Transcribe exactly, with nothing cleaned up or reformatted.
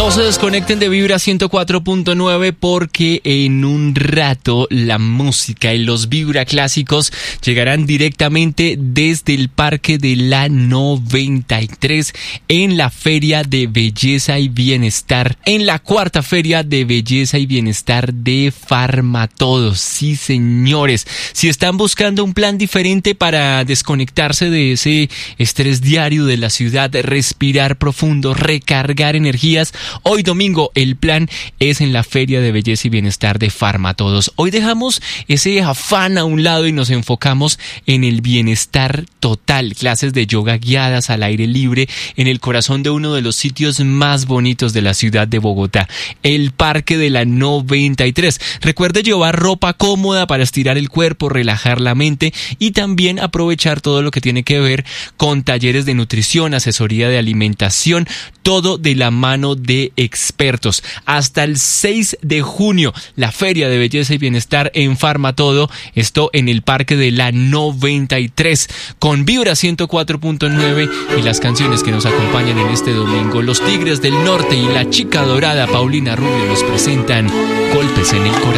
No se desconecten de Vibra ciento cuatro punto nueve porque en un rato la música y los Vibra clásicos llegarán directamente desde el Parque de la noventa y tres en la Feria de Belleza y Bienestar, en la cuarta Feria de Belleza y Bienestar de Farmatodos. Sí, señores, si están buscando un plan diferente para desconectarse de ese estrés diario de la ciudad, respirar profundo, recargar energías, hoy domingo el plan es en la Feria de Belleza y Bienestar de Farmatodos. Hoy dejamos ese afán a un lado y nos enfocamos en el bienestar total. Clases de yoga guiadas al aire libre en el corazón de uno de los sitios más bonitos de la ciudad de Bogotá, el Parque de la noventa y tres. Recuerde llevar ropa cómoda para estirar el cuerpo, relajar la mente y también aprovechar todo lo que tiene que ver con talleres de nutrición, asesoría de alimentación, todo de la mano de expertos. Hasta el seis de junio, la Feria de Belleza y Bienestar en Farmatodo, esto en el Parque de la noventa y tres, con Vibra ciento cuatro punto nueve y las canciones que nos acompañan en este domingo. Los Tigres del Norte y la Chica Dorada Paulina Rubio nos presentan Golpes en el Corazón.